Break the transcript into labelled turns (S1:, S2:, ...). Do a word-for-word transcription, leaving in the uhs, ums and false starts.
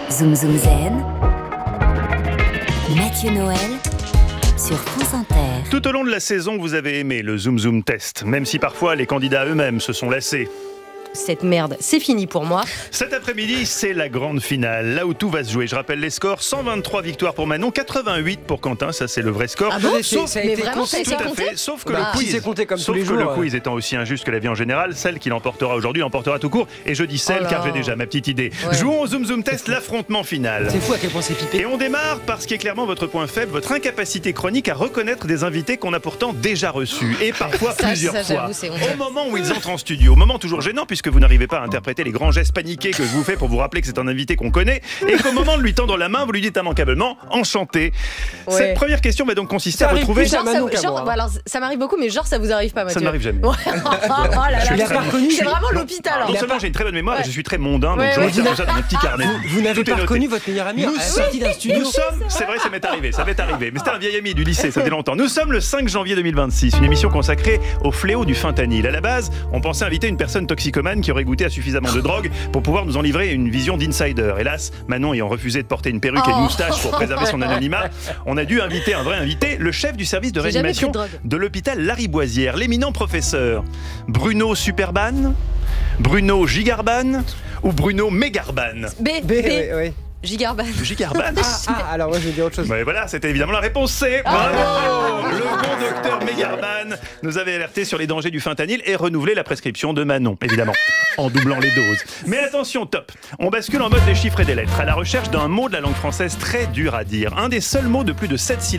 S1: Zoom Zoom Zen, Mathieu Noël sur France Inter.
S2: Tout au long de la saison, vous avez aimé le Zoom Zoom Test, même si parfois les candidats eux-mêmes se sont lassés.
S3: Cette merde, c'est fini pour moi.
S2: Cet après-midi, c'est la grande finale, là où tout va se jouer. Je rappelle les scores, cent vingt-trois victoires pour Manon, quatre-vingt-huit pour Quentin, ça c'est le vrai score.
S3: Ah bon,
S2: sauf,
S3: ça a été
S2: vraiment,
S3: compté,
S2: tout
S3: ça a
S2: à
S3: compté
S2: fait, sauf que
S3: bah,
S2: le quiz,
S4: c'est compté comme
S2: sauf
S4: tous les
S2: que
S4: jours,
S2: le
S4: ouais.
S2: quiz étant aussi injuste que la vie en général, celle qui l'emportera aujourd'hui emportera tout court. Et je dis celle
S3: Oh
S2: car
S3: là.
S2: j'ai déjà ma petite idée.
S3: Ouais.
S2: Jouons au Zoom Zoom Test, l'affrontement final.
S4: C'est fou à quel point c'est pipé.
S2: Et on démarre par ce qui est clairement votre point faible, votre incapacité chronique à reconnaître des invités qu'on a pourtant déjà reçus, et parfois
S3: Ça,
S2: plusieurs
S3: ça,
S2: fois.
S3: j'avoue, c'est honteux.
S2: Au moment où ils entrent en studio, moment toujours gênant puisque vous n'arrivez pas à interpréter les grands gestes paniqués que je vous fais pour vous rappeler que c'est un invité qu'on connaît, et qu'au moment de lui tendre la main, vous lui dites immanquablement « enchanté ».
S3: Ouais.
S2: Cette première question va donc consister
S4: Ça
S2: à
S4: arrive
S2: retrouver...
S4: plus à
S3: Genre, ça,
S4: Manon qu'à
S3: genre,
S4: moi, hein.
S3: bah alors, ça m'arrive beaucoup, mais genre ça vous arrive pas, Mathieu.
S2: Ça ne m'arrive jamais.
S3: Ouais. Oh là là,
S4: Il a pas reconnu.
S3: c'est vraiment l'hôpital.
S2: Non
S3: hein.
S2: seulement j'ai une très bonne mémoire,
S3: Ouais.
S2: je suis très mondain, donc
S3: Ouais,
S2: je
S3: ouais.
S2: retiens tout ça dans mon petit carnet.
S4: Vous, vous n'avez
S2: Tout est
S4: pas
S2: noté.
S4: reconnu votre meilleur ami
S2: Nous
S4: à
S2: sommes-
S4: sortie d'un studio.
S2: Nous sommes, c'est vrai, ça m'est arrivé, ça m'est arrivé, mais c'était un vieil ami du lycée, ça fait longtemps. Nous sommes le cinq janvier deux mille vingt-six, une émission consacrée au fléau du fentanyl. À la base, on pensait inviter une personne toxicomane qui aurait goûté à suffisamment de drogue pour pouvoir nous en livrer une vision d'insider. Hélas, Manon ayant refusé de porter une perruque et une
S3: Oh.
S2: moustache pour préserver son anonymat, on a dû inviter un vrai invité, le chef du service de
S3: J'ai jamais
S2: réanimation
S3: pris de drogue.
S2: de l'hôpital Lariboisière, l'éminent professeur Bruno Superban, Bruno Gigarban ou Bruno Mégarban.
S3: B,
S4: B,
S3: B,
S4: oui, oui.
S3: Gigarban.
S2: Gigarban.
S4: Ah, ah, alors moi je vais dire autre chose.
S2: Mais voilà, c'était évidemment la réponse C. Bravo. Le bon docteur Mégarban nous avait alerté sur les dangers du fentanyl et renouvelé la prescription de Manon, évidemment, en doublant les doses. Mais attention, top. On bascule en mode des chiffres et des lettres, à la recherche d'un mot de la langue française très dur à dire. Un des seuls mots de plus de sept syllabes